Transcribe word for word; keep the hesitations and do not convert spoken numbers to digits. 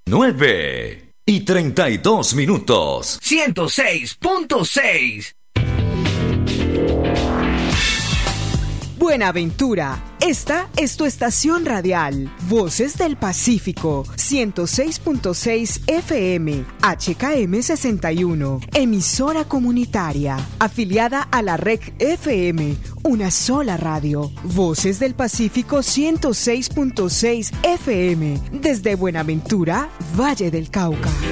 nueve y treinta y dos minutos. ciento seis punto seis. Buenaventura, esta es tu estación radial, Voces del Pacífico, ciento seis punto seis F M, H K M sesenta y uno, emisora comunitaria, afiliada a la R E C F M, una sola radio, Voces del Pacífico ciento seis punto seis F M, desde Buenaventura, Valle del Cauca.